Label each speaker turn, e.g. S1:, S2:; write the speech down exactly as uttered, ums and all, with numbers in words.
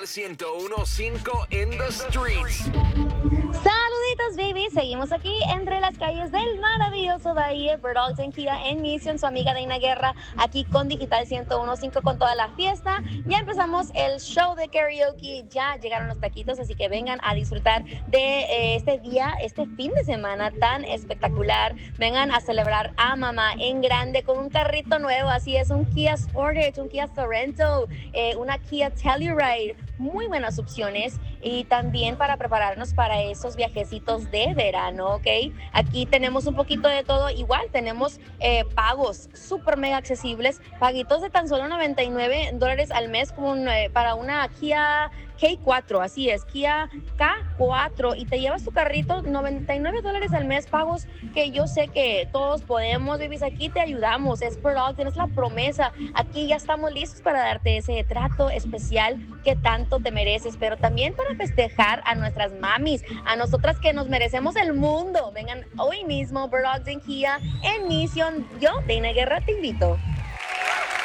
S1: ciento uno punto cinco in the streets.
S2: Saluditos, baby. Seguimos aquí entre las calles del maravilloso Bahía, Bird en Kia en Mission, su amiga Deina Guerra, aquí con Digital ciento uno punto cinco con toda la fiesta. Ya empezamos el show de karaoke, ya llegaron los taquitos, así que vengan a disfrutar de eh, este día, este fin de semana tan espectacular. Vengan a celebrar a mamá en grande con un carrito nuevo, así es, un Kia Sportage, un Kia Sorento, eh, una Kia Telluride. Muy buenas opciones y también para prepararnos para esos viajecitos de verano, ¿ok? Aquí tenemos un poquito de todo, igual tenemos eh, pagos súper mega accesibles, paguitos de tan solo noventa y nueve dólares al mes como un, eh, para una Kia K cuatro, así es, Kia K cuatro, y te llevas tu carrito, noventa y nueve dólares al mes, pagos que yo sé que todos podemos, babies, aquí te ayudamos, es Bird Dog, tienes la promesa, aquí ya estamos listos para darte ese trato especial que tanto te mereces, pero también para festejar a nuestras mamis, a nosotras que nos merecemos el mundo. Vengan hoy mismo, Bird Dogs en Kia, en Mission. Yo, Deina Guerra, te invito.